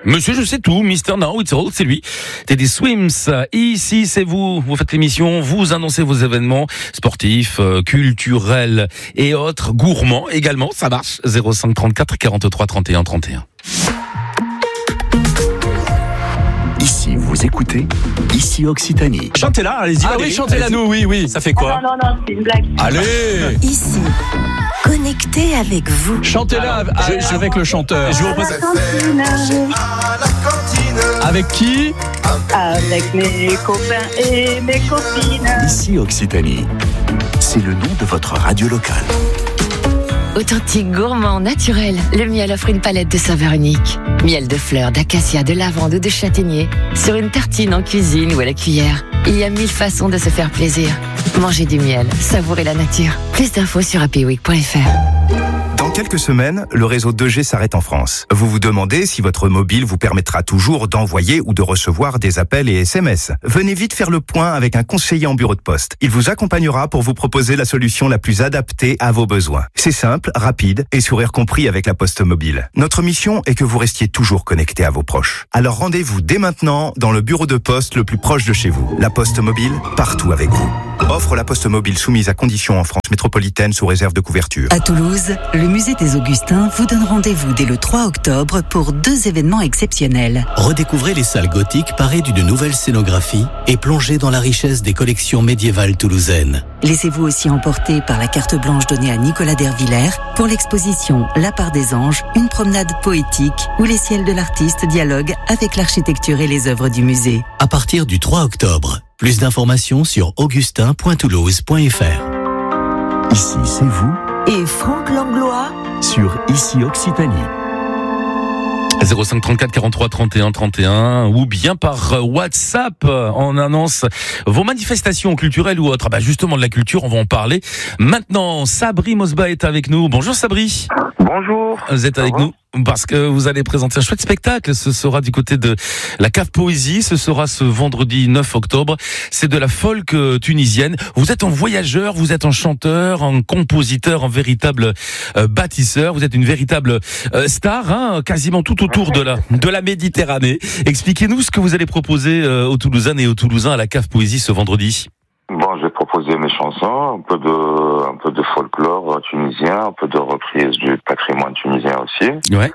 Monsieur, je sais tout, Mr. Now It's All, c'est lui. Teddy Swims, ici c'est vous faites l'émission, vous annoncez vos événements sportifs, culturels et autres, gourmands également, ça marche. 05 34 43 31 31. Ici, vous écoutez, ici Occitanie. Chantez-la, allez-y. Ah oui, chantez-la nous, oui. Ça fait quoi? Non, c'est une blague. Allez. Ici, connecté avec vous. Chantez-la avec le chanteur. Je vous représente. Avec qui? Avec mes copains et mes copines. Ici Occitanie, c'est le nom de votre radio locale. Authentique, gourmand, naturel, le miel offre une palette de saveurs uniques. Miel de fleurs, d'acacia, de lavande ou de châtaignier. Sur une tartine en cuisine ou à la cuillère. Il y a 1000 façons de se faire plaisir. Mangez du miel, savourez la nature. Plus d'infos sur happyweek.fr. Dans quelques semaines, le réseau 2G s'arrête en France. Vous vous demandez si votre mobile vous permettra toujours d'envoyer ou de recevoir des appels et SMS. Venez vite faire le point avec un conseiller en bureau de poste. Il vous accompagnera pour vous proposer la solution la plus adaptée à vos besoins. C'est simple, rapide et sourire compris avec la Poste Mobile. Notre mission est que vous restiez toujours connecté à vos proches. Alors rendez-vous dès maintenant dans le bureau de poste le plus proche de chez vous. La Poste Mobile, partout avec vous. Offre la Poste Mobile soumise à conditions en France métropolitaine sous réserve de couverture. À Toulouse, le musée des Augustins vous donne rendez-vous dès le 3 octobre pour 2 événements exceptionnels. Redécouvrez les salles gothiques parées d'une nouvelle scénographie et plongez dans la richesse des collections médiévales toulousaines. Laissez-vous aussi emporter par la carte blanche donnée à Nicolas Dervillers pour l'exposition La part des anges, une promenade poétique où les ciels de l'artiste dialoguent avec l'architecture et les œuvres du musée. À partir du 3 octobre, plus d'informations sur augustin.toulouse.fr. Ici, c'est vous Et Franck Langlois sur Ici Occitanie. 05 34 43 31 31 ou bien par WhatsApp, on annonce vos manifestations culturelles ou autres. Justement de la culture, on va en parler. Maintenant, Sabri Mosba est avec nous. Bonjour Sabri. Bonjour. Vous êtes avec nous parce que vous allez présenter un chouette spectacle. Ce sera du côté de la Cave Poésie. Ce sera ce vendredi 9 octobre. C'est de la folk tunisienne. Vous êtes un voyageur, vous êtes un chanteur, un compositeur, un véritable bâtisseur. Vous êtes une véritable star, quasiment tout autour de la Méditerranée. Expliquez-nous ce que vous allez proposer aux Toulousaines et aux Toulousains à la Cave Poésie ce vendredi. Bon, je vais proposer mes chansons, un peu de folklore tunisien, un peu de reprise du patrimoine tunisien aussi. Ouais.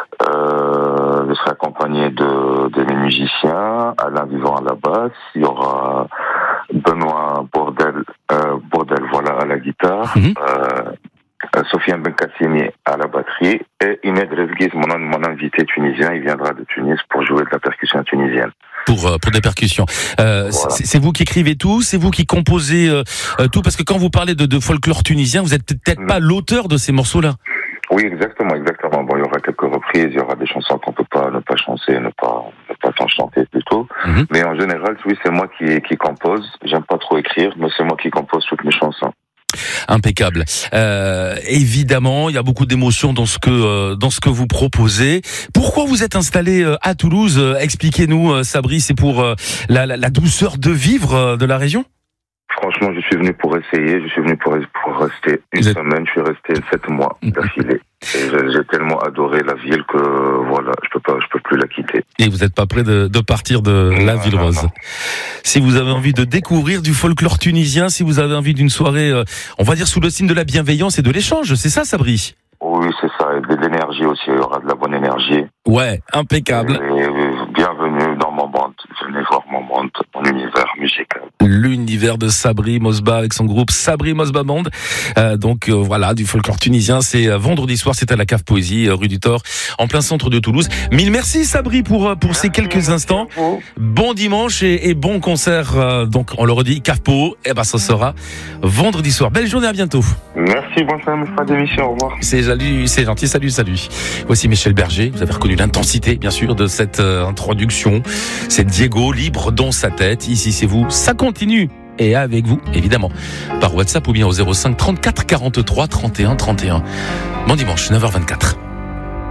Je serai accompagné de mes musiciens, Alain Vivant à la basse, il y aura Benoît Bordel, voilà, à la guitare, Sofiane Benkassimi à la batterie et Imed Rezghiz, mon invité tunisien, il viendra de Tunis pour jouer de la percussion tunisienne. Pour des percussions. Voilà. C'est vous qui écrivez tout, c'est vous qui composez tout, parce que quand vous parlez de folklore tunisien, vous êtes peut-être pas l'auteur de ces morceaux-là. Oui, exactement. Bon, il y aura quelques reprises, il y aura des chansons qu'on peut pas ne pas chanter, ne pas tant chanter plutôt. Mais en général, oui, c'est moi qui compose. J'aime pas trop écrire, mais c'est moi qui compose toutes mes chansons. Impeccable. Évidemment, il y a beaucoup d'émotions dans ce que vous proposez. Pourquoi vous êtes installé à Toulouse? Expliquez-nous, Sabri. C'est pour la douceur de vivre de la région? Franchement, je suis venu pour essayer. Je suis venu pour rester une semaine. Je suis resté 7 mois d'affilée. Et j'ai tellement adoré la ville que voilà, je peux plus la quitter. Et vous n'êtes pas prêt de partir de la ville rose. Non. Si vous avez envie de découvrir du folklore tunisien, si vous avez envie d'une soirée, on va dire sous le signe de la bienveillance et de l'échange, c'est ça, Sabri? Oui, c'est ça. Et de l'énergie aussi. Il y aura de la bonne énergie. Ouais, impeccable. Et bienvenue dans mon bande. Venez voir mon univers musical. L'univers de Sabri Mosba avec son groupe Sabri Mosba Band. Voilà, du folklore tunisien. C'est vendredi soir, c'est à la Cave Poésie, rue du Thor, en plein centre de Toulouse. Mille merci Sabri pour ces quelques instants. Bon dimanche et bon concert. Donc on le redit, Cave Po. Ça sera vendredi soir. Belle journée, à bientôt. Merci, bonne fin d'émission. Au revoir. C'est gentil, salut. Voici Michel Berger. Vous avez reconnu l'intensité, bien sûr, de cette introduction. C'est Diego, libre dans sa tête. Ici, c'est vous. Ça continue. Et avec vous, évidemment, par WhatsApp ou bien au 05 34 43 31 31. Bon dimanche, 9h24.